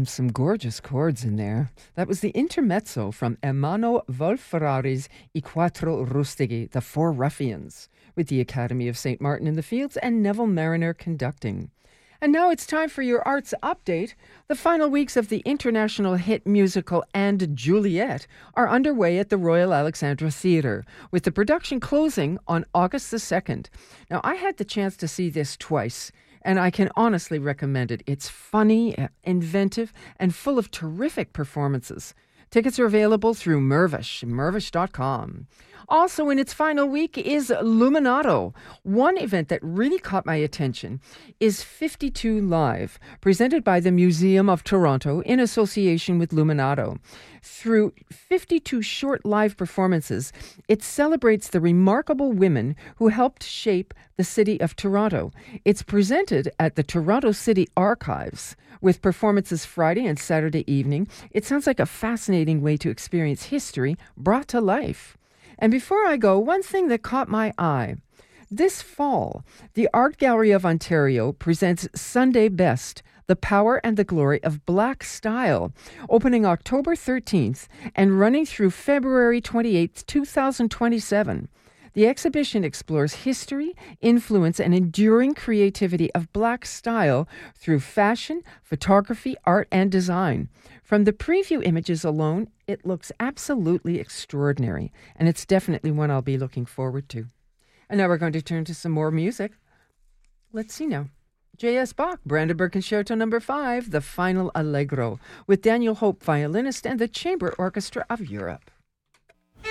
Some gorgeous chords in there. That was the intermezzo from Ermanno Wolf-Ferrari's I Quattro Rustighi, The Four Ruffians, with the Academy of St. Martin in the Fields and Neville Mariner conducting. And now it's time for your arts update. The final weeks of the international hit musical And Juliet are underway at the Royal Alexandra Theatre, with the production closing on August the 2nd. Now, I had the chance to see this twice, and I can honestly recommend it. It's funny, inventive, and full of terrific performances. Tickets are available through Mirvish.com. Also in its final week is Luminato. One event that really caught my attention is 52 Live, presented by the Museum of Toronto in association with Luminato. Through 52 short live performances, it celebrates the remarkable women who helped shape the city of Toronto. It's presented at the Toronto City Archives with performances Friday and Saturday evening. It sounds like a fascinating way to experience history brought to life. And before I go, one thing that caught my eye. This fall, the Art Gallery of Ontario presents Sunday Best, The Power and the Glory of Black Style, opening October 13th and running through February 28th, 2027. The exhibition explores history, influence, and enduring creativity of Black style through fashion, photography, art, and design. From the preview images alone, it looks absolutely extraordinary, and it's definitely one I'll be looking forward to. And now we're going to turn to some more music. Let's see now. J.S. Bach, Brandenburg Concerto No. 5, The Final Allegro, with Daniel Hope, violinist, and the Chamber Orchestra of Europe.